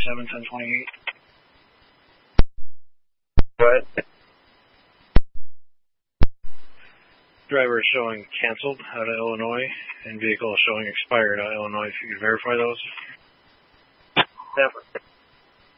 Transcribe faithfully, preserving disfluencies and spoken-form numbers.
twenty-seven, ten twenty-eight. What? Driver is showing canceled out of Illinois, and vehicle is showing expired out of Illinois. If you could verify those. Never.